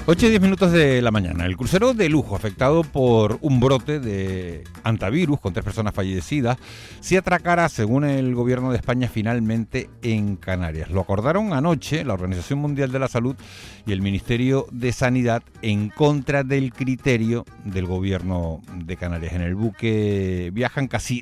8:10 de la mañana. El crucero de lujo afectado por un brote de hantavirus con 3 personas fallecidas se atracará, según el gobierno de España, finalmente en Canarias. Lo acordaron anoche la Organización Mundial de la Salud y el Ministerio de Sanidad en contra del criterio del gobierno de Canarias. En el buque viajan casi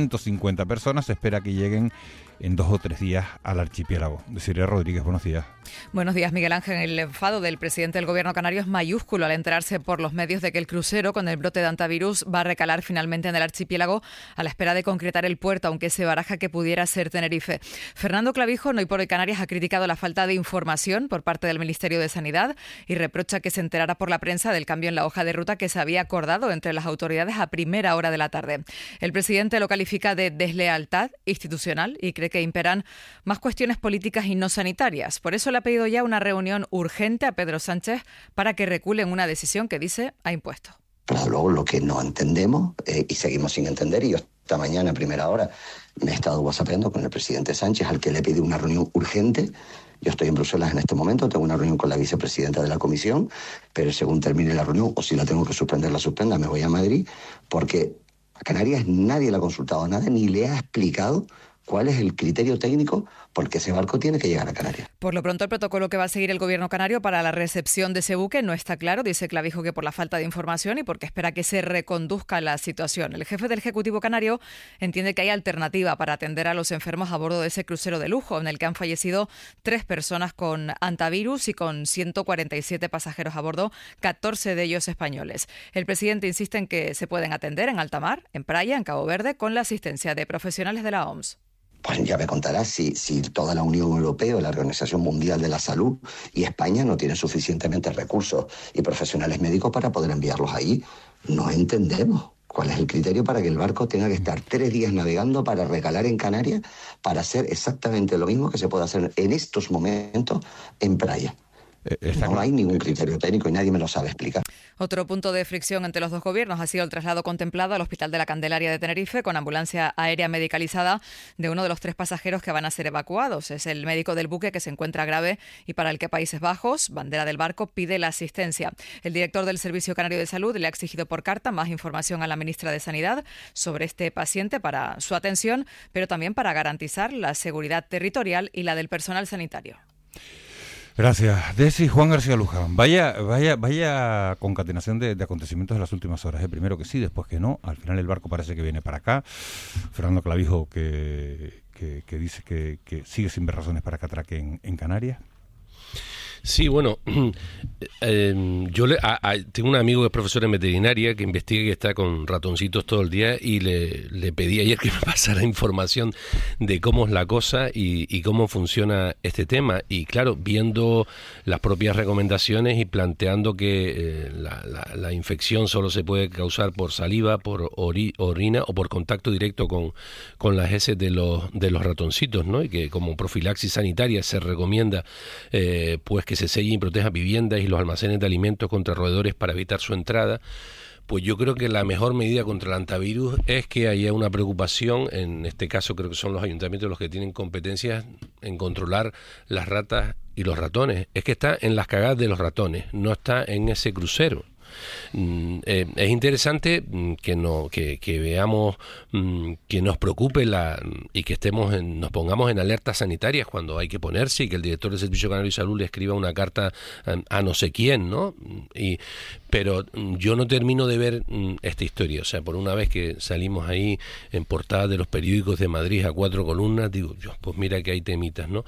150 personas. Se espera que lleguen en 2 o 3 días al archipiélago. Desiree Rodríguez, buenos días. Buenos días, Miguel Ángel. El enfado del presidente del gobierno canario es mayúsculo al enterarse por los medios de que el crucero con el brote de hantavirus va a recalar finalmente en el archipiélago a la espera de concretar el puerto, aunque se baraja que pudiera ser Tenerife. Fernando Clavijo, no Hoy por Hoy Canarias, ha criticado la falta de información por parte del Ministerio de Sanidad y reprocha que se enterara por la prensa del cambio en la hoja de ruta que se había acordado entre las autoridades a primera hora de la tarde. El presidente lo califica de deslealtad institucional y cree que imperan más cuestiones políticas y no sanitarias. Por eso le ha pedido ya una reunión urgente a Pedro Sánchez para que recule en una decisión que, dice, ha impuesto. Pero luego lo que no entendemos y seguimos sin entender, y yo esta mañana a primera hora me he estado whatsappeando con el presidente Sánchez, al que le pide una reunión urgente. Yo estoy en Bruselas en este momento, tengo una reunión con la vicepresidenta de la comisión, pero según termine la reunión, o si la tengo que suspender, la suspenda, me voy a Madrid, porque a Canarias nadie le ha consultado nada ni le ha explicado cuál es el criterio técnico porque ese barco tiene que llegar a Canarias. Por lo pronto, el protocolo que va a seguir el gobierno canario para la recepción de ese buque no está claro. Dice Clavijo que por la falta de información y porque espera que se reconduzca la situación. El jefe del Ejecutivo canario entiende que hay alternativa para atender a los enfermos a bordo de ese crucero de lujo, en el que han fallecido 3 personas con hantavirus y con 147 pasajeros a bordo, 14 de ellos españoles. El presidente insiste en que se pueden atender en alta mar, en Praia, en Cabo Verde, con la asistencia de profesionales de la OMS. Pues ya me contarás si toda la Unión Europea, la Organización Mundial de la Salud y España no tienen suficientemente recursos y profesionales médicos para poder enviarlos ahí. No entendemos cuál es el criterio para que el barco tenga que estar 3 días navegando para recalar en Canarias para hacer exactamente lo mismo que se puede hacer en estos momentos en Praia. No hay ningún criterio técnico y nadie me lo sabe explicar. Otro punto de fricción entre los dos gobiernos ha sido el traslado contemplado al Hospital de la Candelaria de Tenerife con ambulancia aérea medicalizada de uno de los 3 pasajeros que van a ser evacuados. Es el médico del buque que se encuentra grave y para el que Países Bajos, bandera del barco, pide la asistencia. El director del Servicio Canario de Salud le ha exigido por carta más información a la ministra de Sanidad sobre este paciente para su atención, pero también para garantizar la seguridad territorial y la del personal sanitario. Gracias. Desi, Juan García Luján. Vaya concatenación de acontecimientos de las últimas horas. Primero que sí, después que no. Al final el barco parece que viene para acá. Fernando Clavijo que dice que sigue sin ver razones para que atraque en Canarias. Sí, bueno, yo tengo un amigo que es profesor en veterinaria que investiga y que está con ratoncitos todo el día y le pedí ayer que me pasara información de cómo es la cosa y cómo funciona este tema. Y claro, viendo las propias recomendaciones y planteando que la infección solo se puede causar por saliva, por orina o por contacto directo con las heces de los ratoncitos, ¿no? Y que como profilaxis sanitaria se recomienda pues que se sellen y protejan viviendas y los almacenes de alimentos contra roedores para evitar su entrada. Pues yo creo que la mejor medida contra el hantavirus es que haya una preocupación, en este caso creo que son los ayuntamientos los que tienen competencias en controlar las ratas y los ratones. Es que está en las cagadas de los ratones, no está en ese crucero. Es interesante que veamos, que nos preocupe y que nos pongamos en alertas sanitarias cuando hay que ponerse y que el director del Servicio Canario de Salud le escriba una carta a no sé quién, ¿no? Pero yo no termino de ver esta historia. O sea, por una vez que salimos ahí en portada de los periódicos de Madrid a 4 columnas, digo yo, pues mira que hay temitas, ¿no?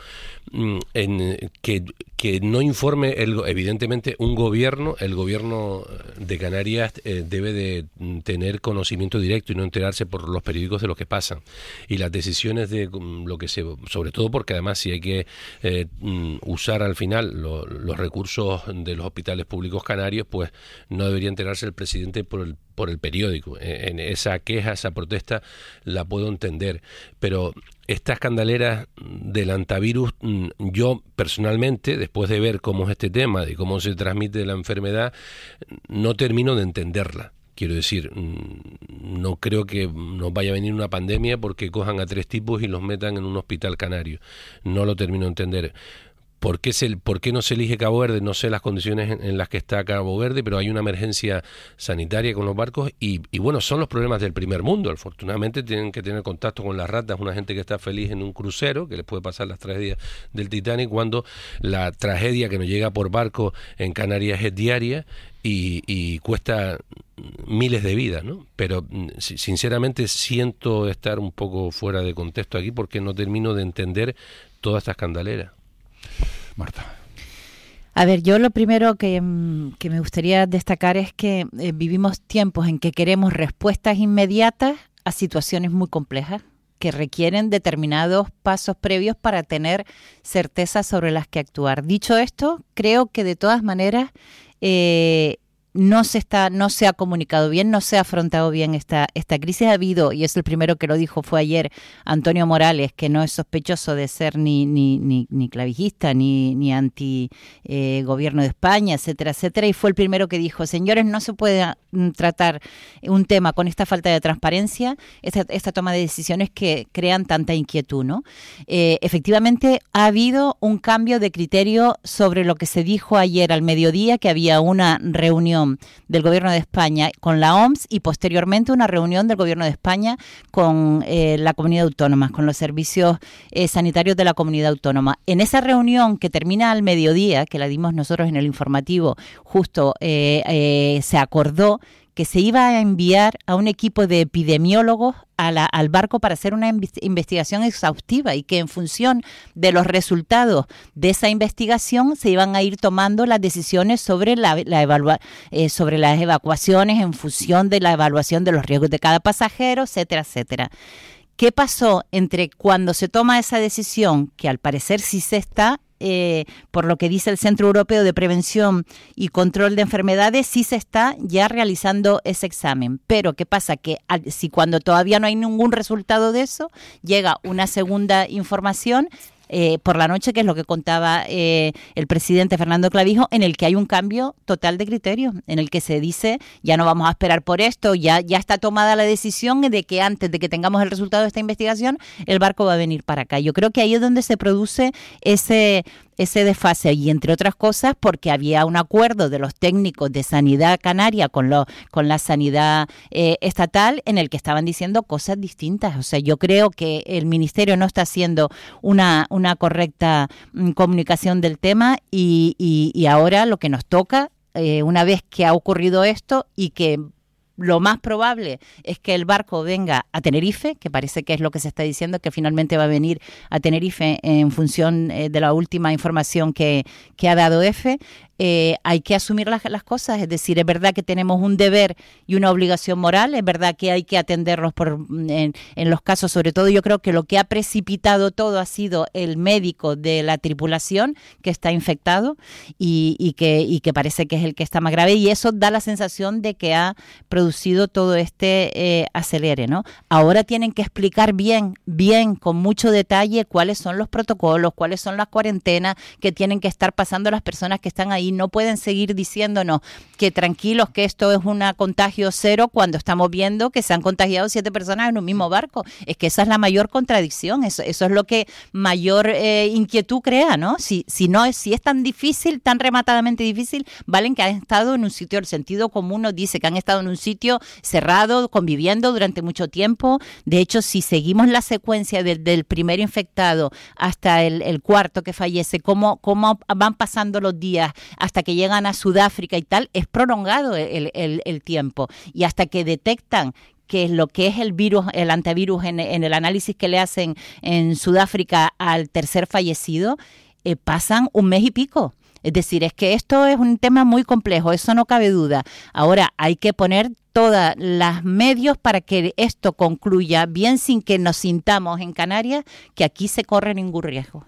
Que no informe, evidentemente, el gobierno de Canarias debe de tener conocimiento directo y no enterarse por los periódicos de lo que pasa. Y las decisiones de lo que sobre todo porque además si hay que usar al final los recursos de los hospitales públicos canarios, pues no debería enterarse el presidente por el periódico. En esa queja, esa protesta la puedo entender, pero estas candeleras del hantavirus, yo personalmente, después de ver cómo es este tema, de cómo se transmite la enfermedad, no termino de entenderla. Quiero decir, no creo que nos vaya a venir una pandemia porque cojan a 3 tipos y los metan en un hospital canario. No lo termino de entender. ¿Por qué no se elige Cabo Verde? No sé las condiciones en las que está Cabo Verde, pero hay una emergencia sanitaria con los barcos y bueno, son los problemas del primer mundo. Afortunadamente tienen que tener contacto con las ratas, una gente que está feliz en un crucero, que les puede pasar las tragedias del Titanic, cuando la tragedia que nos llega por barco en Canarias es diaria y cuesta miles de vidas, ¿no? Pero sinceramente siento estar un poco fuera de contexto aquí porque no termino de entender toda esta escandalera. Marta. A ver, yo lo primero que me gustaría destacar es que vivimos tiempos en que queremos respuestas inmediatas a situaciones muy complejas que requieren determinados pasos previos para tener certeza sobre las que actuar. Dicho esto, creo que de todas maneras no se ha comunicado bien, no se ha afrontado bien esta crisis. Ha habido, y es el primero que lo dijo, fue ayer Antonio Morales, que no es sospechoso de ser ni clavijista, ni anti gobierno de España, etcétera, etcétera, y fue el primero que dijo, señores, no se puede tratar un tema con esta falta de transparencia, esta toma de decisiones que crean tanta inquietud, ¿no? Efectivamente, ha habido un cambio de criterio sobre lo que se dijo ayer al mediodía, que había una reunión del Gobierno de España con la OMS y posteriormente una reunión del Gobierno de España con la comunidad autónoma, con los servicios sanitarios de la comunidad autónoma. En esa reunión que termina al mediodía, que la dimos nosotros en el informativo, justo se acordó que se iba a enviar a un equipo de epidemiólogos al barco para hacer una investigación exhaustiva y que en función de los resultados de esa investigación se iban a ir tomando las decisiones sobre sobre las evacuaciones en función de la evaluación de los riesgos de cada pasajero, etcétera, etcétera. ¿Qué pasó entre cuando se toma esa decisión, que al parecer sí se está, por lo que dice el Centro Europeo de Prevención y Control de Enfermedades, sí se está ya realizando ese examen? Pero ¿qué pasa? Que si cuando todavía no hay ningún resultado de eso, llega una segunda información por la noche, que es lo que contaba el presidente Fernando Clavijo, en el que hay un cambio total de criterio, en el que se dice, ya no vamos a esperar por esto, ya está tomada la decisión de que antes de que tengamos el resultado de esta investigación, el barco va a venir para acá. Yo creo que ahí es donde se produce ese desfase, y entre otras cosas porque había un acuerdo de los técnicos de sanidad canaria con la sanidad estatal, en el que estaban diciendo cosas distintas. O sea, yo creo que el ministerio no está haciendo una correcta comunicación del tema y ahora lo que nos toca, una vez que ha ocurrido esto y que lo más probable es que el barco venga a Tenerife, que parece que es lo que se está diciendo, que finalmente va a venir a Tenerife en función de la última información que ha dado EFE. Hay que asumir las cosas, es decir, es verdad que tenemos un deber y una obligación moral, es verdad que hay que atenderlos en los casos, sobre todo yo creo que lo que ha precipitado todo ha sido el médico de la tripulación que está infectado y que parece que es el que está más grave, y eso da la sensación de que ha producido todo este acelere, ¿no? Ahora tienen que explicar bien, con mucho detalle, cuáles son los protocolos, cuáles son las cuarentenas que tienen que estar pasando las personas que están ahí. No pueden seguir diciéndonos que tranquilos, que esto es un contagio cero, cuando estamos viendo que se han contagiado 7 personas en un mismo barco. Es que esa es la mayor contradicción, eso es lo que mayor inquietud crea, ¿no? Si es tan difícil, tan rematadamente difícil, valen que han estado en un sitio, el sentido común nos dice que han estado en un sitio cerrado, conviviendo durante mucho tiempo. De hecho, si seguimos la secuencia del primer infectado hasta el cuarto que fallece, cómo van pasando los días hasta que llegan a Sudáfrica y tal, es prolongado el tiempo, y hasta que detectan que lo que es el virus, el antivirus en el análisis que le hacen en Sudáfrica al tercer fallecido, pasan un mes y pico. Es decir, es que esto es un tema muy complejo, eso no cabe duda. Ahora hay que poner todos los medios para que esto concluya bien, sin que nos sintamos en Canarias que aquí se corre ningún riesgo.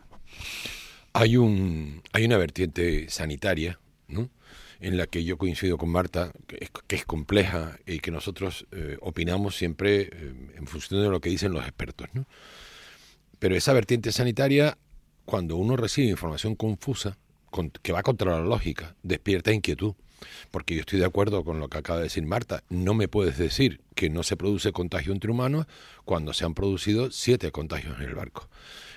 Hay una vertiente sanitaria, ¿no?, en la que yo coincido con Marta, que es compleja y que nosotros opinamos siempre en función de lo que dicen los expertos, ¿no? Pero esa vertiente sanitaria, cuando uno recibe información confusa, que va contra la lógica, despierta inquietud. Porque yo estoy de acuerdo con lo que acaba de decir Marta. No me puedes decir que no se produce contagio entre humanos cuando se han producido 7 contagios en el barco.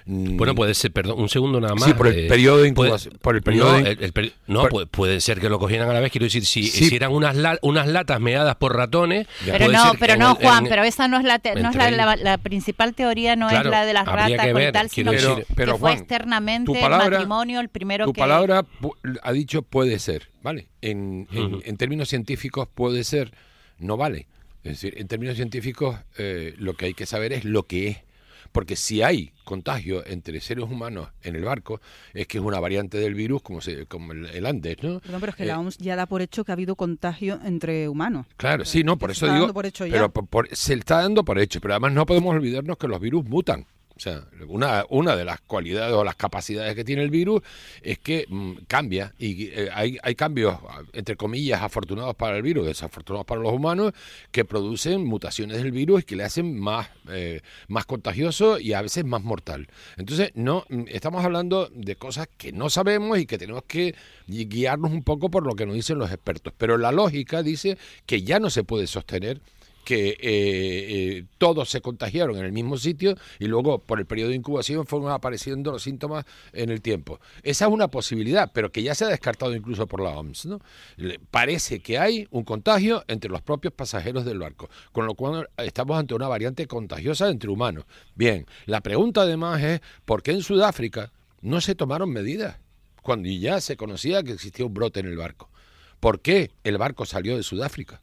Bueno, puede ser, perdón, un segundo nada más. Sí, por el periodo de incubación. Puede ser que lo cogieran a la vez. Quiero decir, si hicieran unas latas meadas por ratones. Pero Juan, pero esa no es la principal teoría, no es la de las ratas y tal, sino que fue Juan, externamente el matrimonio el primero que... Tu palabra ha dicho puede ser, ¿vale? En términos científicos puede ser, no vale. Es decir, en términos científicos lo que hay que saber es lo que es. Porque si hay contagio entre seres humanos en el barco, es que es una variante del virus como el Andes, ¿no? Perdón, pero es que la OMS ya da por hecho que ha habido contagio entre humanos. Claro, sí, no, por eso digo, pero se está dando por hecho, pero además no podemos olvidarnos que los virus mutan. O sea, una de las cualidades o las capacidades que tiene el virus es que cambia y hay cambios, entre comillas, afortunados para el virus, desafortunados para los humanos, que producen mutaciones del virus y que le hacen más contagioso y a veces más mortal. Entonces, no estamos hablando de cosas que no sabemos y que tenemos que guiarnos un poco por lo que nos dicen los expertos. Pero la lógica dice que ya no se puede sostener que todos se contagiaron en el mismo sitio y luego por el periodo de incubación fueron apareciendo los síntomas en el tiempo. Esa es una posibilidad, pero que ya se ha descartado incluso por la OMS, ¿no? Parece que hay un contagio entre los propios pasajeros del barco, con lo cual estamos ante una variante contagiosa entre humanos. Bien, la pregunta además es ¿por qué en Sudáfrica no se tomaron medidas cuando ya se conocía que existía un brote en el barco? ¿Por qué el barco salió de Sudáfrica?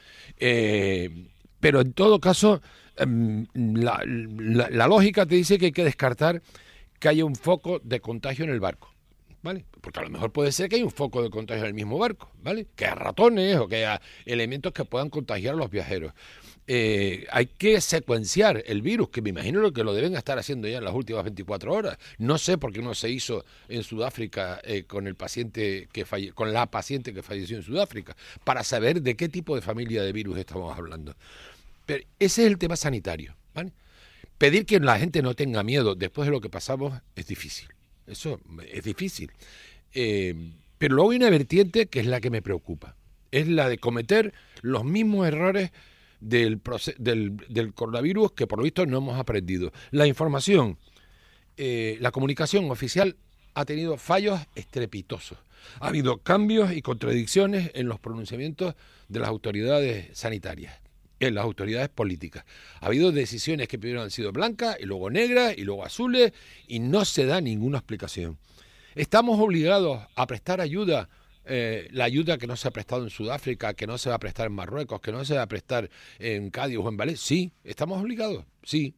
Pero en todo caso, la lógica te dice que hay que descartar que haya un foco de contagio en el barco, ¿vale? Porque a lo mejor puede ser que haya un foco de contagio en el mismo barco, ¿vale? Que haya ratones o que haya elementos que puedan contagiar a los viajeros. Hay que secuenciar el virus, que me imagino que lo deben estar haciendo ya en las últimas 24 horas. No sé por qué no se hizo en Sudáfrica con la paciente que falleció en Sudáfrica, para saber de qué tipo de familia de virus estamos hablando. Pero ese es el tema sanitario, ¿vale? Pedir que la gente no tenga miedo después de lo que pasamos es difícil. Eso es difícil. Pero luego hay una vertiente que es la que me preocupa. Es la de cometer los mismos errores del coronavirus que por lo visto no hemos aprendido. La información, la comunicación oficial ha tenido fallos estrepitosos. Ha habido cambios y contradicciones en los pronunciamientos de las autoridades sanitarias, en las autoridades políticas. Ha habido decisiones que primero han sido blancas y luego negras y luego azules y no se da ninguna explicación. Estamos obligados a prestar ayuda. La ayuda que no se ha prestado en Sudáfrica, que no se va a prestar en Marruecos, que no se va a prestar en Cádiz o en Valencia. Sí, estamos obligados, sí.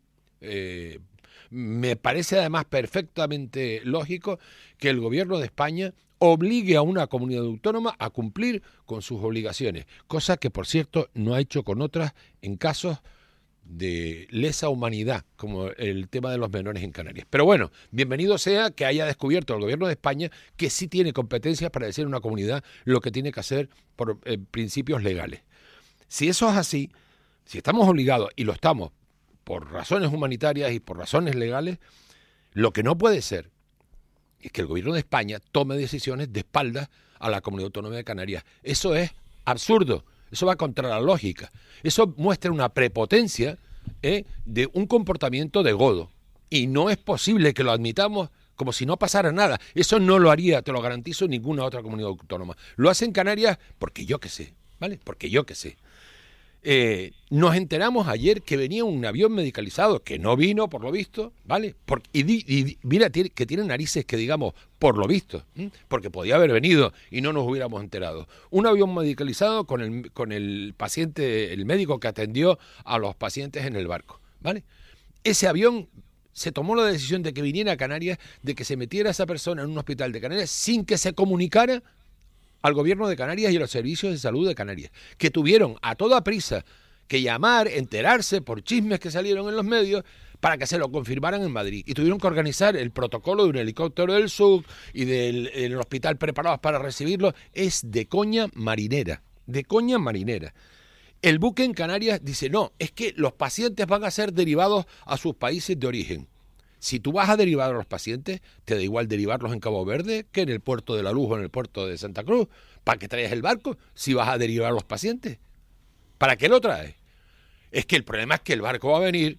Me parece además perfectamente lógico que el gobierno de España obligue a una comunidad autónoma a cumplir con sus obligaciones, cosa que, por cierto, no ha hecho con otras en casos de lesa humanidad, como el tema de los menores en Canarias. Pero bueno, bienvenido sea que haya descubierto el gobierno de España que sí tiene competencias para decir a una comunidad lo que tiene que hacer por principios legales. Si eso es así, si estamos obligados, y lo estamos, por razones humanitarias y por razones legales, lo que no puede ser es que el gobierno de España tome decisiones de espaldas a la Comunidad Autónoma de Canarias. Eso es absurdo. Eso va contra la lógica. Eso muestra una prepotencia de un comportamiento de godo. Y no es posible que lo admitamos como si no pasara nada. Eso no lo haría, te lo garantizo, ninguna otra comunidad autónoma. Lo hace en Canarias porque yo qué sé, ¿vale? Porque yo qué sé. Nos enteramos ayer que venía un avión medicalizado, que no vino, por lo visto, ¿vale? Y mira que tiene narices que digamos, por lo visto, porque podía haber venido y no nos hubiéramos enterado. Un avión medicalizado con el paciente, el médico que atendió a los pacientes en el barco, ¿vale? Ese avión se tomó la decisión de que viniera a Canarias, de que se metiera esa persona en un hospital de Canarias sin que se comunicara al gobierno de Canarias y a los servicios de salud de Canarias, que tuvieron a toda prisa que llamar, enterarse por chismes que salieron en los medios para que se lo confirmaran en Madrid. Y tuvieron que organizar el protocolo de un helicóptero del sur y del hospital preparados para recibirlo. Es de coña marinera, de coña marinera. El buque en Canarias dice, no, es que los pacientes van a ser derivados a sus países de origen. Si tú vas a derivar a los pacientes, te da igual derivarlos en Cabo Verde que en el puerto de La Luz o en el puerto de Santa Cruz. ¿Para qué traes el barco si vas a derivar a los pacientes? ¿Para qué lo traes? Es que el problema es que el barco va a venir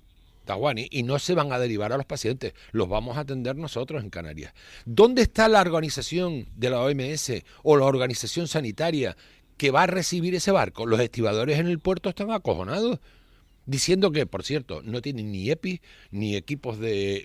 Tahuani, y no se van a derivar a los pacientes, los vamos a atender nosotros en Canarias. ¿Dónde está la organización de la OMS o la organización sanitaria que va a recibir ese barco? Los estibadores en el puerto están acojonados, diciendo que, por cierto, no tienen ni EPI ni equipos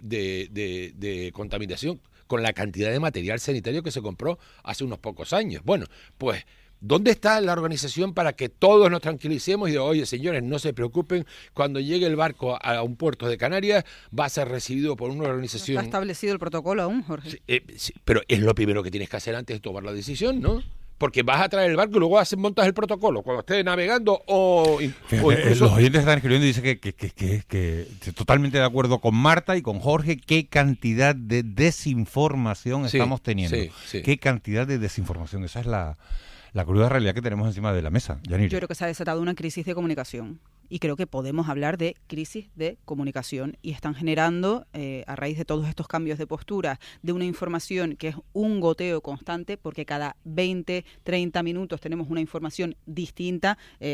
de contaminación con la cantidad de material sanitario que se compró hace unos pocos años. Bueno, pues ¿dónde está la organización para que todos nos tranquilicemos y digo, oye, señores, no se preocupen, cuando llegue el barco a un puerto de Canarias va a ser recibido por una organización? No está establecido el protocolo aún, Jorge. Sí, pero es lo primero que tienes que hacer antes de tomar la decisión, ¿no? Porque vas a traer el barco y luego montas el protocolo cuando estés navegando o incluso... Los oyentes están escribiendo y dicen que totalmente de acuerdo con Marta y con Jorge. Qué cantidad de desinformación estamos teniendo. Sí. Qué cantidad de desinformación. Esa es la cruda realidad que tenemos encima de la mesa. Yanira. Yo creo que se ha desatado una crisis de comunicación. Y creo que podemos hablar de crisis de comunicación y están generando, a raíz de todos estos cambios de postura, de una información que es un goteo constante, porque cada 20, 30 minutos tenemos una información distinta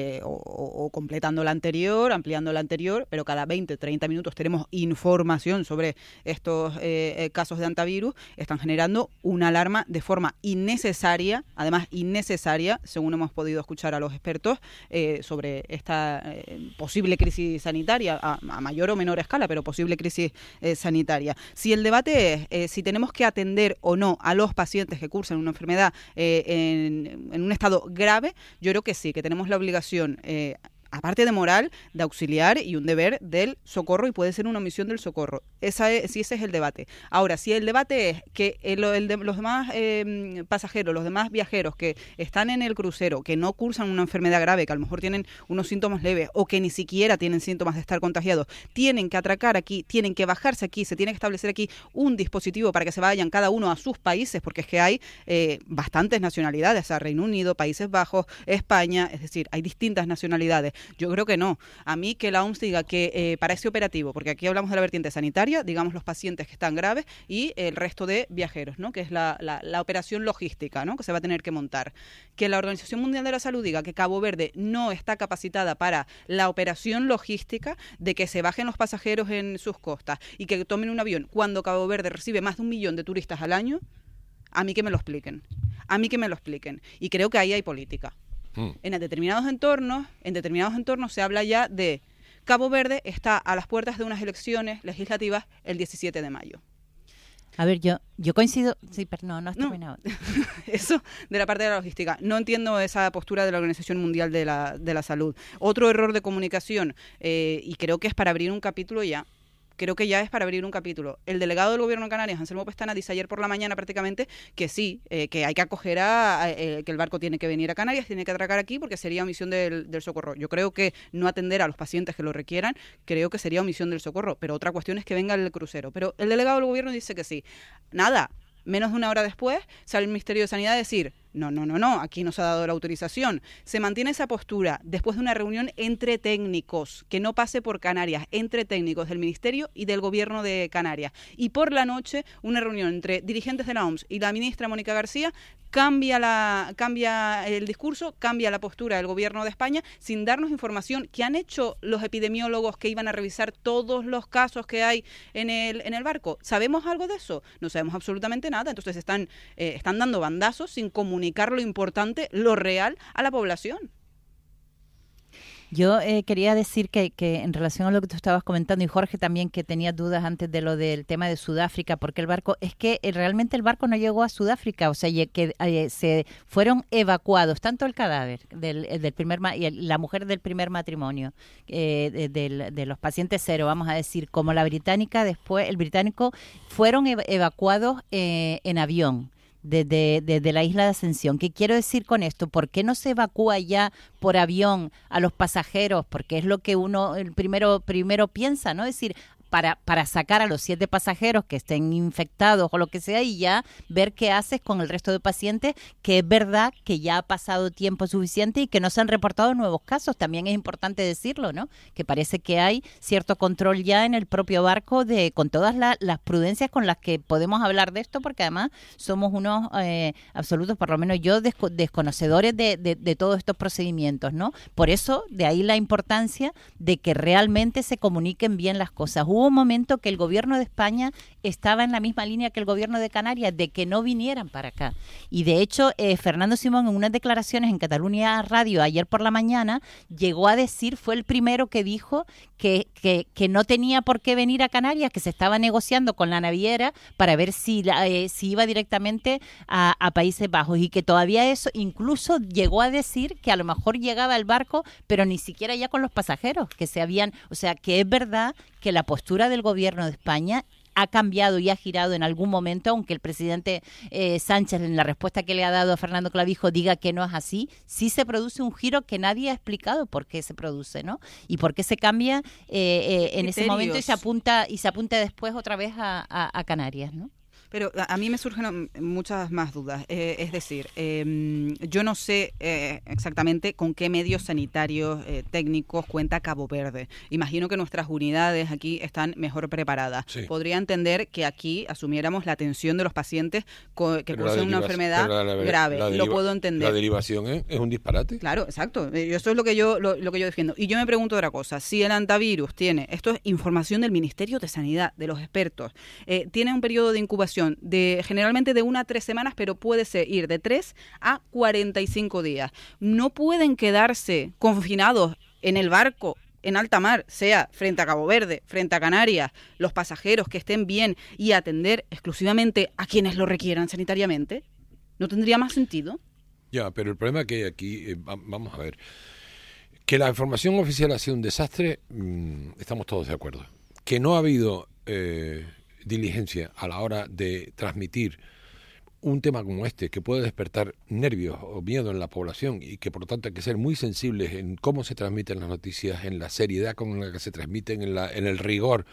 o completando la anterior, ampliando la anterior, pero cada 20, 30 minutos tenemos información sobre estos casos de hantavirus. Están generando una alarma de forma innecesaria, además innecesaria, según hemos podido escuchar a los expertos, sobre esta posible crisis sanitaria, a mayor o menor escala, pero posible crisis sanitaria. Si el debate es si tenemos que atender o no a los pacientes que cursan una enfermedad en un estado grave, yo creo que sí, que tenemos la obligación, aparte de moral, de auxiliar y un deber del socorro, y puede ser una omisión del socorro. Ese es el debate. Ahora, si el debate es que los demás pasajeros, los demás viajeros que están en el crucero, que no cursan una enfermedad grave, que a lo mejor tienen unos síntomas leves o que ni siquiera tienen síntomas de estar contagiados, tienen que atracar aquí, tienen que bajarse aquí, se tiene que establecer aquí un dispositivo para que se vayan cada uno a sus países, porque es que hay bastantes nacionalidades, a Reino Unido, Países Bajos, España, es decir, hay distintas nacionalidades. Yo creo que no. A mí que la OMS diga que para ese operativo, porque aquí hablamos de la vertiente sanitaria, digamos los pacientes que están graves y el resto de viajeros, ¿no? Que es la operación logística, ¿no? Que se va a tener que montar. Que la Organización Mundial de la Salud diga que Cabo Verde no está capacitada para la operación logística de que se bajen los pasajeros en sus costas y que tomen un avión cuando Cabo Verde recibe más de 1 millón de turistas al año, a mí que me lo expliquen. Y creo que ahí hay política. En determinados entornos se habla ya de Cabo Verde está a las puertas de unas elecciones legislativas el 17 de mayo. A ver, yo coincido... Sí, pero no has terminado. Eso de la parte de la logística. No entiendo esa postura de la Organización Mundial de la Salud. Otro error de comunicación, y creo que es para abrir un capítulo ya. El delegado del Gobierno de Canarias, Anselmo Pestana, dice ayer por la mañana prácticamente que sí, que hay que acoger que el barco tiene que venir a Canarias, tiene que atracar aquí porque sería omisión del socorro. Yo creo que no atender a los pacientes que lo requieran, creo que sería omisión del socorro, pero otra cuestión es que venga el crucero. Pero el delegado del Gobierno dice que sí. Nada, menos de una hora después sale el Ministerio de Sanidad a decir... No, aquí no se ha dado la autorización. Se mantiene esa postura después de una reunión entre técnicos, que no pase por Canarias, entre técnicos del Ministerio y del Gobierno de Canarias. Y por la noche, una reunión entre dirigentes de la OMS y la ministra Mónica García, cambia el discurso, cambia la postura del Gobierno de España, sin darnos información que han hecho los epidemiólogos que iban a revisar todos los casos que hay en el barco. ¿Sabemos algo de eso? No sabemos absolutamente nada. Entonces están dando bandazos sin comunicar lo importante, lo real a la población. Yo quería decir que en relación a lo que tú estabas comentando, y Jorge también, que tenía dudas antes de lo del tema de Sudáfrica, porque el barco, es que realmente el barco no llegó a Sudáfrica, o sea, que se fueron evacuados, tanto el cadáver del primer y la mujer del primer matrimonio, de los pacientes cero, vamos a decir, como la británica, después el británico, fueron evacuados en avión. Desde la isla de Ascensión. ¿Qué quiero decir con esto? ¿Por qué no se evacúa ya por avión a los pasajeros? Porque es lo que uno primero piensa, ¿no? Es decir, para sacar a los 7 pasajeros que estén infectados o lo que sea y ya ver qué haces con el resto de pacientes, que es verdad que ya ha pasado tiempo suficiente y que no se han reportado nuevos casos. También es importante decirlo, ¿no? Que parece que hay cierto control ya en el propio barco con todas las prudencias con las que podemos hablar de esto, porque además somos unos absolutos, por lo menos yo, desconocedores de todos estos procedimientos, ¿no? Por eso, de ahí la importancia de que realmente se comuniquen bien las cosas. Hubo un momento que el gobierno de España estaba en la misma línea que el gobierno de Canarias, de que no vinieran para acá. Y de hecho, Fernando Simón, en unas declaraciones en Catalunya Radio ayer por la mañana, llegó a decir, fue el primero que dijo que no tenía por qué venir a Canarias, que se estaba negociando con la naviera para ver si iba directamente a Países Bajos, y que todavía eso, incluso llegó a decir que a lo mejor llegaba el barco, pero ni siquiera ya con los pasajeros, que se habían, o sea, que es verdad que la postura del gobierno de España ha cambiado y ha girado en algún momento, aunque el presidente Sánchez, en la respuesta que le ha dado a Fernando Clavijo, diga que no es así. Sí se produce un giro que nadie ha explicado por qué se produce, ¿no? Y por qué se cambia en ese momento y se apunta después otra vez a Canarias, ¿no? Pero a mí me surgen muchas más dudas. Es decir, yo no sé exactamente con qué medios sanitarios técnicos cuenta Cabo Verde. Imagino que nuestras unidades aquí están mejor preparadas. Sí. Podría entender que aquí asumiéramos la atención de los pacientes que cursan una enfermedad grave. Lo puedo entender. La derivación es un disparate. Claro, exacto. Eso es lo que yo defiendo. Y yo me pregunto otra cosa. Si el antivirus tiene, esto es información del Ministerio de Sanidad, de los expertos, tiene un periodo de incubación generalmente de 1 a 3 semanas, pero puede ir de 3 a 45 días. No pueden quedarse confinados en el barco en alta mar, sea frente a Cabo Verde, frente a Canarias, los pasajeros que estén bien, y atender exclusivamente a quienes lo requieran sanitariamente. ¿No tendría más sentido? Ya, pero el problema que hay aquí, vamos a ver, que la información oficial ha sido un desastre, estamos todos de acuerdo. Que no ha habido diligencia a la hora de transmitir un tema como este, que puede despertar nervios o miedo en la población, y que por lo tanto hay que ser muy sensibles en cómo se transmiten las noticias, en la seriedad con la que se transmiten, en el rigor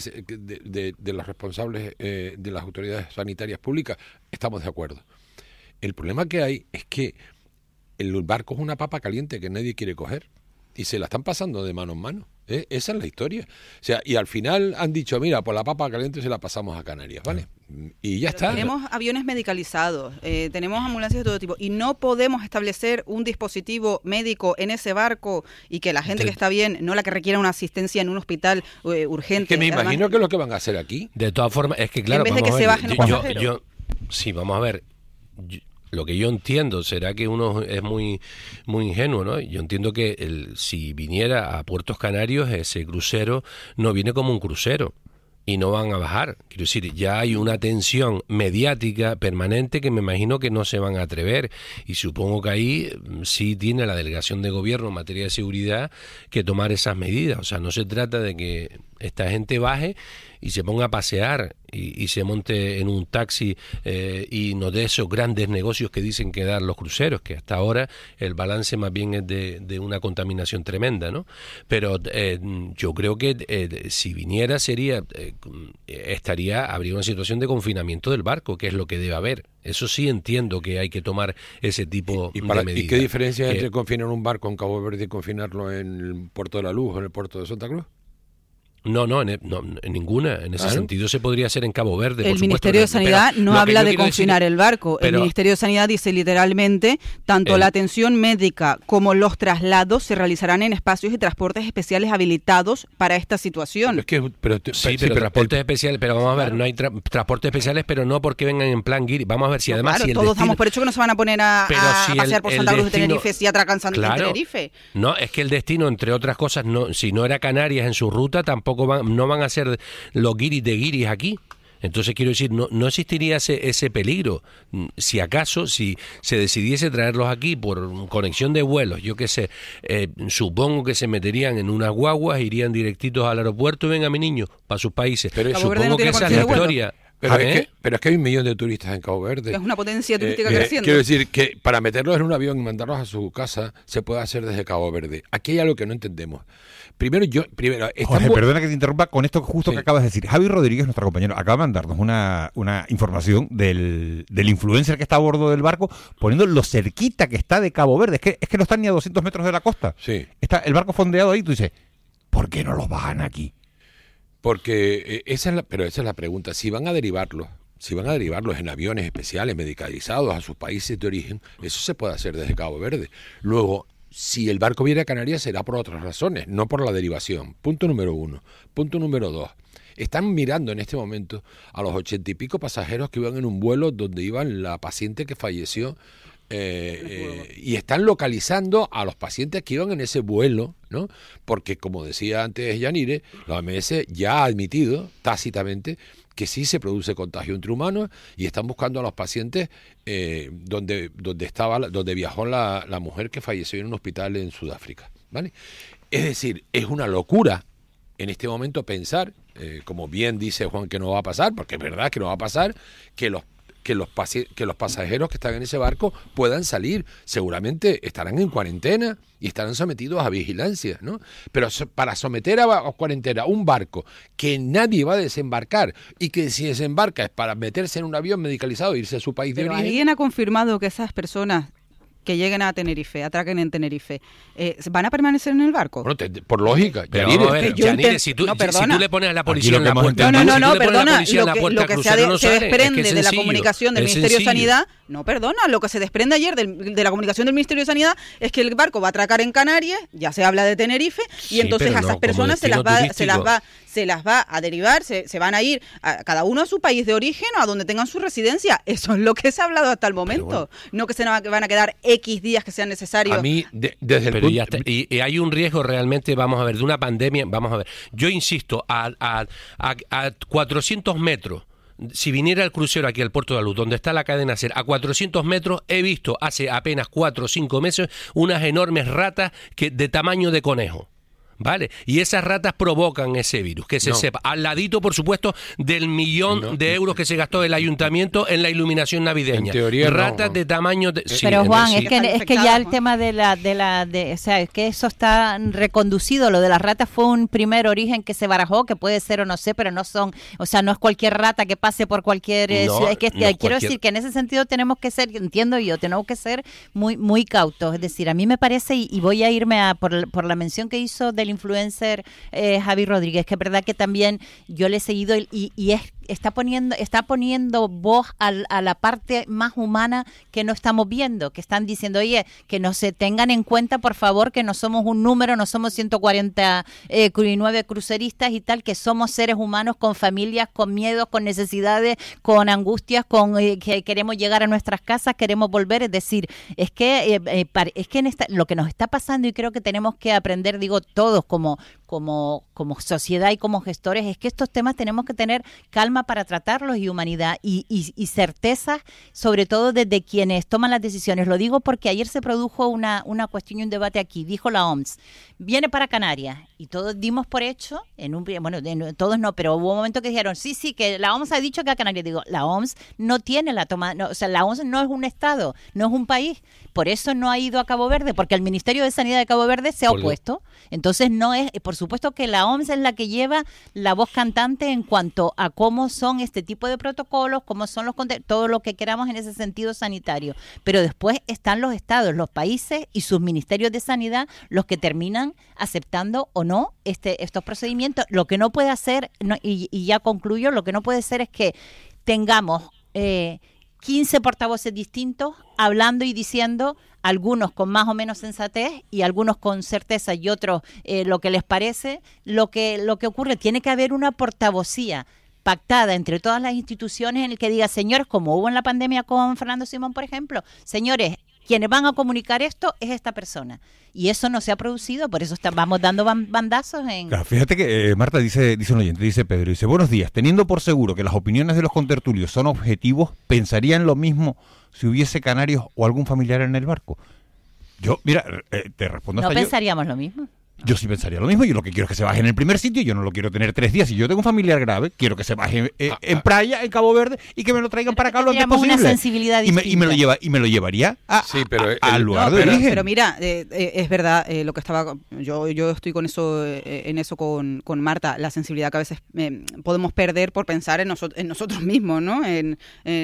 de los responsables de las autoridades sanitarias públicas, estamos de acuerdo. El problema que hay es que el barco es una papa caliente que nadie quiere coger, y se la están pasando de mano en mano. Esa es la historia. O sea, y al final han dicho, mira, pues la papa caliente se la pasamos a Canarias, ¿vale? Y ya está. Tenemos aviones medicalizados, tenemos ambulancias de todo tipo, y no podemos establecer un dispositivo médico en ese barco y que la gente que está bien, no la que requiera una asistencia en un hospital urgente. Es que me imagino que es lo que van a hacer aquí. De todas formas, es que claro, en vez de que se bajen los pasajeros. Sí, vamos a ver. Lo que yo entiendo, será que uno es muy ingenuo, ¿no? Yo entiendo que si viniera a Puertos Canarios, ese crucero no viene como un crucero y no van a bajar. Quiero decir, ya hay una tensión mediática permanente que me imagino que no se van a atrever, y supongo que ahí sí tiene la delegación de gobierno en materia de seguridad que tomar esas medidas. O sea, no se trata de que esta gente baje y se ponga a pasear y se monte en un taxi y no dé esos grandes negocios que dicen que dan los cruceros, que hasta ahora el balance más bien es de una contaminación tremenda, ¿no? Pero yo creo que si viniera habría una situación de confinamiento del barco, que es lo que debe haber. Eso sí entiendo que hay que tomar ese tipo de medidas. ¿Y qué diferencia hay entre confinar un barco en Cabo Verde y confinarlo en el Puerto de la Luz o en el Puerto de Santa Cruz? No, en ninguna. En ese sentido se podría hacer en Cabo Verde. El Ministerio de Sanidad no habla de confinar el barco. El Ministerio de Sanidad dice literalmente, tanto la atención médica como los traslados se realizarán en espacios y transportes especiales habilitados para esta situación. Pero transportes especiales, pero vamos a ver, no hay transportes especiales, pero no porque vengan en plan guiri. Vamos a ver si además... Claro, todos damos por hecho que no se van a poner a pasear por Santa Cruz de Tenerife si atracan en Tenerife. No, es que el destino, entre otras cosas, si no era Canarias en su ruta, tampoco no van a ser los guiris de guiris aquí. Entonces quiero decir, no existiría ese peligro. Si acaso, si se decidiese traerlos aquí por conexión de vuelos, yo qué sé, supongo que se meterían en unas guaguas, irían directitos al aeropuerto y venga mi niño, para sus países. Pero supongo que esa es la historia. Pero es que hay 1 millón de turistas en Cabo Verde. Es una potencia turística creciendo. Quiero decir que para meterlos en un avión y mandarlos a su casa se puede hacer desde Cabo Verde. Aquí hay algo que no entendemos. Primero, Jorge, perdona que te interrumpa con esto justo que acabas de decir. Javi Rodríguez, nuestro compañero, acaba de mandarnos una información del influencer que está a bordo del barco, poniendo lo cerquita que está de Cabo Verde. Es que no están ni a 200 metros de la costa. Sí. Está el barco fondeado ahí. Tú dices, ¿por qué no los bajan aquí? Porque esa es la pregunta. Si van a derivarlos en aviones especiales, medicalizados a sus países de origen, eso se puede hacer desde Cabo Verde. Luego, si el barco viene a Canarias será por otras razones, no por la derivación. Punto número 1. Punto número 2. Están mirando en este momento a los 80 y pico pasajeros que iban en un vuelo donde iban la paciente que falleció y están localizando a los pacientes que iban en ese vuelo, ¿no? Porque, como decía antes Yanire, la OMS ya ha admitido tácitamente que sí se produce contagio entre humanos y están buscando a los pacientes donde viajó la mujer que falleció en un hospital en Sudáfrica, ¿vale? Es decir, es una locura en este momento pensar, como bien dice Juan, que no va a pasar, porque es verdad que no va a pasar, que los pasajeros que están en ese barco puedan salir. Seguramente estarán en cuarentena y estarán sometidos a vigilancia, ¿no? Pero para someter a cuarentena un barco que nadie va a desembarcar y que si desembarca es para meterse en un avión medicalizado e irse a su país de origen. ¿Alguien ha confirmado que esas personas que lleguen a Tenerife, atraquen en Tenerife, van a permanecer en el barco? Bueno, por lógica. Pero vamos a ver, Yanire, si tú le pones a la policía en la puerta... No, perdona, lo que se desprende de la comunicación del Ministerio de Sanidad... No, perdona, lo que se desprende ayer de la comunicación del Ministerio de Sanidad es que el barco va a atracar en Canarias, ya se habla de Tenerife, y entonces a esas personas se las va a derivar, se van a ir a cada uno a su país de origen o a donde tengan su residencia. Eso es lo que se ha hablado hasta el momento. Bueno, no que se van a quedar X días que sean necesarios. A mí, desde el punto... Y hay un riesgo realmente, vamos a ver, de una pandemia, vamos a ver. Yo insisto, a 400 metros, si viniera el crucero aquí al Puerto de la Luz, donde está la cadena SER, a 400 metros he visto hace apenas 4 o 5 meses unas enormes ratas de tamaño de conejo. ¿Vale? Y esas ratas provocan ese virus, que se sepa. Al ladito, por supuesto, del 1.000.000 de euros que se gastó el ayuntamiento en la iluminación navideña. En teoría, ratas de tamaño de... Sí, pero Juan, es que ya el tema o sea, es que eso está reconducido. Lo de las ratas fue un primer origen que se barajó, que puede ser o no sé, pero no son, o sea, no es cualquier rata que pase por cualquier ciudad. Es que quiero decir que en ese sentido tenemos que ser, entiendo yo, tenemos que ser muy, muy cautos. Es decir, a mí me parece, y voy a irme por la mención que hizo del influencer Javi Rodríguez, que es verdad que también yo le he seguido y está poniendo voz a la parte más humana que no estamos viendo, que están diciendo, oye, que no se tengan en cuenta, por favor, que no somos un número, no somos 149 cruceristas y tal, que somos seres humanos con familias, con miedos, con necesidades, con angustias, con que queremos llegar a nuestras casas, queremos volver. Es decir, es que lo que nos está pasando, y creo que tenemos que aprender, digo, todos como sociedad y como gestores, es que estos temas tenemos que tener calma para tratarlos y humanidad y certezas, sobre todo desde quienes toman las decisiones. Lo digo porque ayer se produjo una cuestión y un debate aquí. Dijo la OMS, viene para Canarias, y todos dimos por hecho, todos no, pero hubo un momento que dijeron, sí, que la OMS ha dicho que a Canarias. Digo, la OMS no tiene la toma, o sea, la OMS no es un estado, no es un país, por eso no ha ido a Cabo Verde, porque el Ministerio de Sanidad de Cabo Verde se ha opuesto. Entonces no es, por supuesto que la OMS es la que lleva la voz cantante en cuanto a cómo son este tipo de protocolos, cómo son todo lo que queramos en ese sentido sanitario. Pero después están los estados, los países y sus ministerios de sanidad los que terminan aceptando o no estos procedimientos. Lo que no puede hacer, y ya concluyo, lo que no puede ser es que tengamos 15 portavoces distintos hablando y diciendo, algunos con más o menos sensatez y algunos con certeza y otros lo que les parece. Lo que ocurre, tiene que haber una portavocía pactada entre todas las instituciones en el que diga, señores, como hubo en la pandemia con Fernando Simón, por ejemplo, señores, quienes van a comunicar esto es esta persona. Y eso no se ha producido, por eso vamos dando bandazos en... Claro, fíjate que Marta dice un oyente, dice Pedro, dice, buenos días, teniendo por seguro que las opiniones de los contertulios son objetivos, ¿pensarían lo mismo si hubiese canarios o algún familiar en el barco? Yo, mira, te respondo hasta yo. ¿No pensaríamos lo mismo? Yo sí pensaría lo mismo. Yo lo que quiero es que se baje en el primer sitio. Yo no lo quiero tener 3 días. Si yo tengo un familiar grave, quiero que se baje en Praia, en Cabo Verde, y que me lo traigan para acá lo antes posible. Una sensibilidad distinta. Y me lo llevaría al lugar de origen. origen. Pero mira, es verdad lo que estaba... Yo estoy con eso en eso con Marta. La sensibilidad que a veces podemos perder por pensar en nosotros mismos, ¿no? En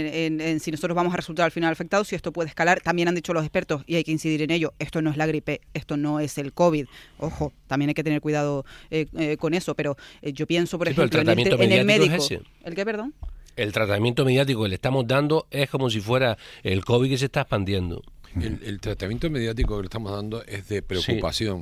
si nosotros vamos a resultar al final afectados, si esto puede escalar. También han dicho los expertos, y hay que incidir en ello, esto no es la gripe, esto no es el COVID. Ojo, también hay que tener cuidado con eso, pero yo pienso, por ejemplo, en el médico. Es ese. ¿El qué, perdón? El tratamiento mediático que le estamos dando es como si fuera el COVID que se está expandiendo. El tratamiento mediático que le estamos dando es de preocupación,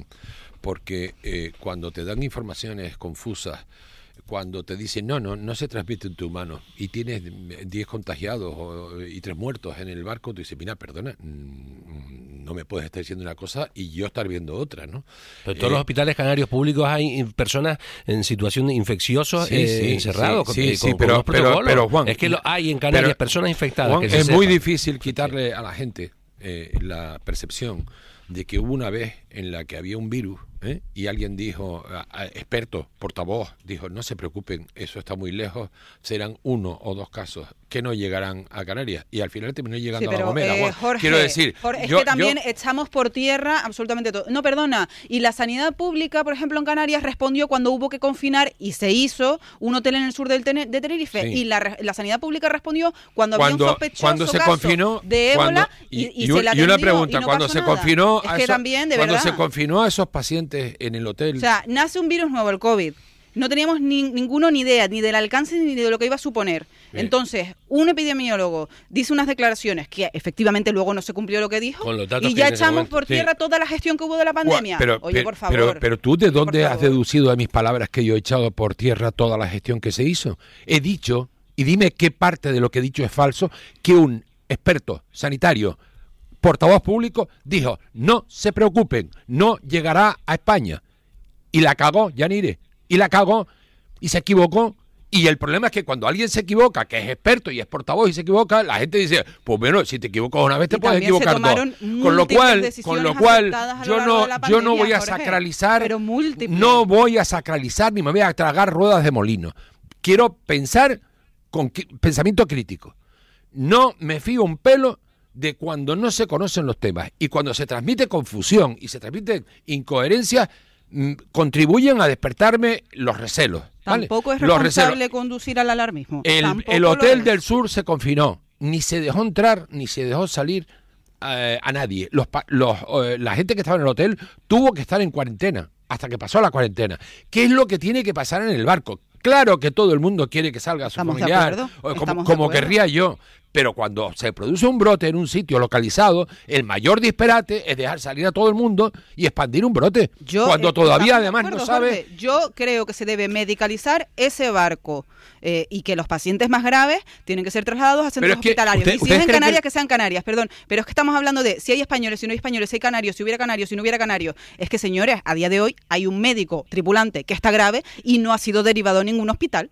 porque cuando te dan informaciones confusas, cuando te dicen, no se transmite en tu mano, y tienes 10 contagiados y 3 muertos en el barco, tú dices, mira, perdona, no me puedes estar diciendo una cosa y yo estar viendo otra, ¿no? Pero en todos los hospitales canarios públicos hay personas en situación de infecciosos encerrados. Pero Juan, es que hay en Canarias personas infectadas. Juan, es muy difícil quitarle a la gente la percepción de que hubo una vez en la que había un virus y alguien dijo, experto, portavoz, dijo, no se preocupen, eso está muy lejos, serán 1 o 2 casos que no llegarán a Canarias, y al final terminó llegando a La Gomera. Jorge, quiero decir, es que también echamos por tierra absolutamente todo. No, perdona, y la sanidad pública, por ejemplo, en Canarias respondió cuando hubo que confinar, y se hizo un hotel en el sur de Tenerife, y la sanidad pública respondió cuando había un sospechoso se caso confinó, de ébola, y se le atendió, una pregunta, y no cuando pasó se nada. confinó es que también, de verdad, se confinó a esos pacientes en el hotel. O sea, nace un virus nuevo, el COVID. No teníamos ninguno ni idea, ni del alcance ni de lo que iba a suponer. Bien. Entonces, un epidemiólogo dice unas declaraciones que efectivamente luego no se cumplió lo que dijo, y ya echamos por tierra toda la gestión que hubo de la pandemia. Oye, por favor. Pero tú, ¿de dónde has deducido de mis palabras que yo he echado por tierra toda la gestión que se hizo? He dicho, y dime qué parte de lo que he dicho es falso, que un experto sanitario, portavoz público, dijo, no se preocupen, no llegará a España. Y la cagó, Yanire. Y la cagó, y se equivocó. Y el problema es que cuando alguien se equivoca, que es experto y es portavoz y se equivoca, la gente dice, pues bueno, si te equivocas una vez te puedes equivocar dos. Con lo cual yo no voy a sacralizar, no voy a sacralizar ni me voy a tragar ruedas de molino. Quiero pensar con pensamiento crítico. No me fío un pelo de cuando no se conocen los temas, y cuando se transmite confusión y se transmite incoherencia, contribuyen a despertarme los recelos. Tampoco es responsable conducir al alarmismo. El Hotel del Sur se confinó, ni se dejó entrar ni se dejó salir a nadie. La gente que estaba en el hotel tuvo que estar en cuarentena hasta que pasó la cuarentena. ¿Qué es lo que tiene que pasar en el barco? Claro que todo el mundo quiere que salga su familiar, como querría yo, pero cuando se produce un brote en un sitio localizado, el mayor disparate es dejar salir a todo el mundo y expandir un brote, cuando todavía además no sabe... Jorge, yo creo que se debe medicalizar ese barco y que los pacientes más graves tienen que ser trasladados a centros hospitalarios. Y si es en Canarias, que sean Canarias, perdón. Pero es que estamos hablando de si hay españoles, si no hay españoles, si hay canarios, si hubiera canarios, si no hubiera canarios. Es que, señores, a día de hoy hay un médico tripulante que está grave y no ha sido derivado a ningún hospital.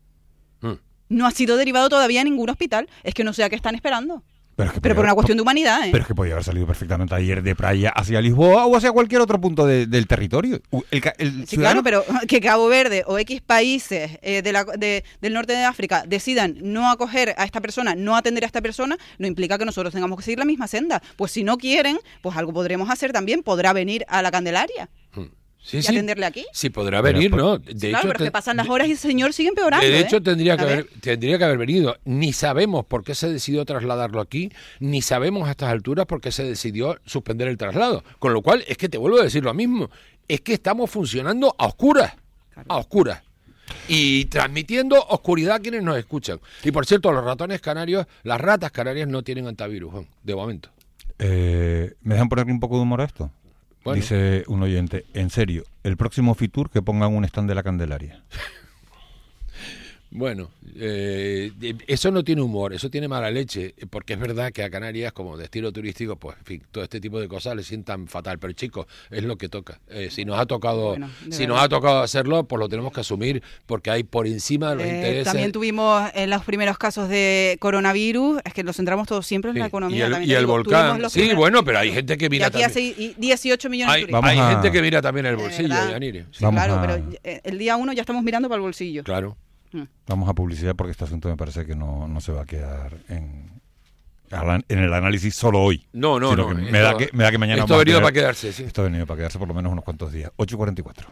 No ha sido derivado todavía a ningún hospital. Es que no sé a qué están esperando. Pero por una cuestión de humanidad, Pero es que podía haber salido perfectamente ayer de Praia hacia Lisboa o hacia cualquier otro punto del territorio. Sí, claro, pero que Cabo Verde o X países del norte de África decidan no acoger a esta persona, no atender a esta persona, no implica que nosotros tengamos que seguir la misma senda. Pues si no quieren, pues algo podremos hacer también. Podrá venir a la Candelaria. Sí, y atenderle aquí. Sí, podrá venir, ¿no? De hecho, pero es que pasan las horas y el señor sigue empeorando. De hecho, tendría que haber venido. Ni sabemos por qué se decidió trasladarlo aquí, ni sabemos a estas alturas por qué se decidió suspender el traslado. Con lo cual, es que te vuelvo a decir lo mismo. Es que estamos funcionando a oscuras. A oscuras. Y transmitiendo oscuridad a quienes nos escuchan. Y por cierto, los ratones canarios, las ratas canarias no tienen antivirus, de momento. ¿Me dejan ponerle un poco de humor a esto? Bueno. Dice un oyente, en serio, el próximo Fitur que pongan un stand de la Candelaria. Bueno, eso no tiene humor, eso tiene mala leche, porque es verdad que a Canarias, como destino turístico, pues en fin, todo este tipo de cosas le sientan fatal, pero chicos, es lo que toca. Si nos ha tocado hacerlo, pues lo tenemos que asumir, porque hay por encima de los intereses. También tuvimos en los primeros casos de coronavirus, es que nos centramos todos siempre en la economía. Y el volcán, sí, bueno, pero hay gente que mira y aquí también. 18 millones de turistas. Hay gente que mira también el bolsillo, Yanire. Sí, claro, pero el día 1 ya estamos mirando para el bolsillo. Claro. Vamos a publicidad porque este asunto me parece que no se va a quedar en el análisis solo hoy. No. Me da que mañana... Esto ha venido para quedarse, sí. Esto ha venido para quedarse por lo menos unos cuantos días. 8:44.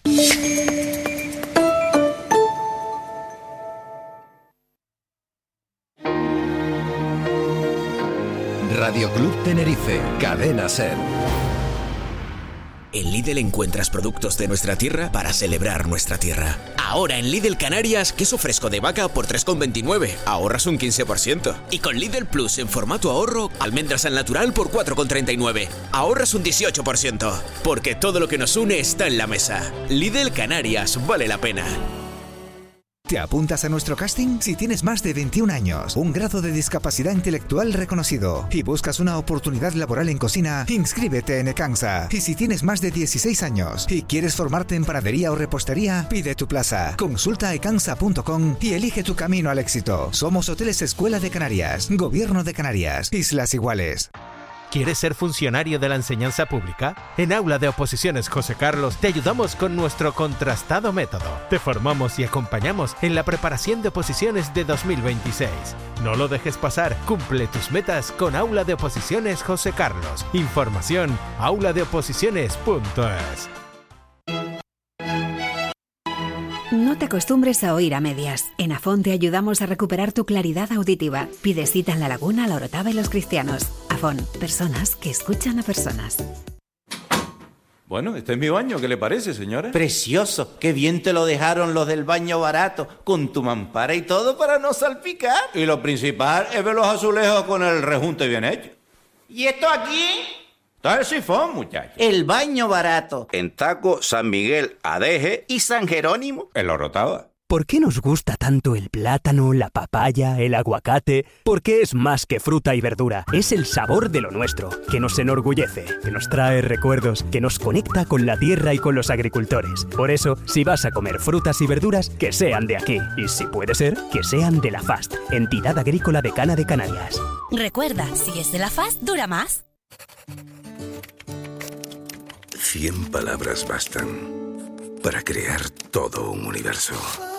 Radio Club Tenerife, Cadena SER. En Lidl encuentras productos de nuestra tierra para celebrar nuestra tierra. Ahora en Lidl Canarias, queso fresco de vaca por 3,29. Ahorras un 15%. Y con Lidl Plus en formato ahorro, almendras al natural por 4,39. Ahorras un 18%. Porque todo lo que nos une está en la mesa. Lidl Canarias, vale la pena. ¿Te apuntas a nuestro casting? Si tienes más de 21 años, un grado de discapacidad intelectual reconocido y buscas una oportunidad laboral en cocina, inscríbete en Ecansa. Y si tienes más de 16 años y quieres formarte en panadería o repostería, pide tu plaza. Consulta ecansa.com y elige tu camino al éxito. Somos Hoteles Escuela de Canarias, Gobierno de Canarias, Islas Iguales. ¿Quieres ser funcionario de la enseñanza pública? En Aula de Oposiciones José Carlos te ayudamos con nuestro contrastado método. Te formamos y acompañamos en la preparación de oposiciones de 2026. No lo dejes pasar, cumple tus metas con Aula de Oposiciones José Carlos. Información auladeoposiciones.es. No te acostumbres a oír a medias. En Afón te ayudamos a recuperar tu claridad auditiva. Pide cita en La Laguna, La Orotava y Los Cristianos. Afón, personas que escuchan a personas. Bueno, este es mi baño, ¿qué le parece, señora? Precioso, qué bien te lo dejaron los del baño barato, con tu mampara y todo para no salpicar. Y lo principal es ver los azulejos con el rejunte bien hecho. ¿Y esto aquí? Está el sifón, muchacho. El baño barato. En Taco, San Miguel, Adeje y San Jerónimo. En La Orotava. ¿Por qué nos gusta tanto el plátano, la papaya, el aguacate? Porque es más que fruta y verdura. Es el sabor de lo nuestro, que nos enorgullece, que nos trae recuerdos, que nos conecta con la tierra y con los agricultores. Por eso, si vas a comer frutas y verduras, que sean de aquí. Y si puede ser, que sean de la FAST, Entidad Agrícola Decana de Canarias. Recuerda, si es de la FAST, dura más. 100 palabras bastan para crear todo un universo.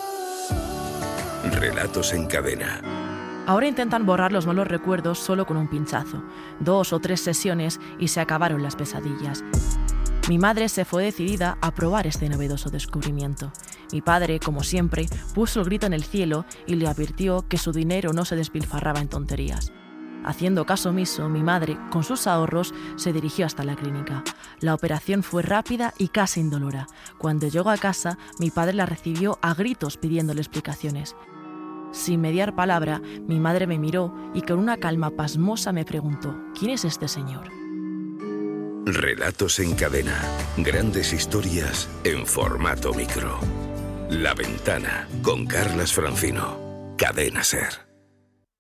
Relatos en cadena. Ahora intentan borrar los malos recuerdos solo con un pinchazo. 2 o 3 sesiones y se acabaron las pesadillas. Mi madre se fue decidida a probar este novedoso descubrimiento. Mi padre, como siempre, puso el grito en el cielo y le advirtió que su dinero no se despilfarraba en tonterías. Haciendo caso omiso, mi madre, con sus ahorros, se dirigió hasta la clínica. La operación fue rápida y casi indolora. Cuando llegó a casa, mi padre la recibió a gritos pidiéndole explicaciones. Sin mediar palabra, mi madre me miró y con una calma pasmosa me preguntó: ¿quién es este señor? Relatos en cadena. Grandes historias en formato micro. La Ventana, con Carlas Francino. Cadena SER.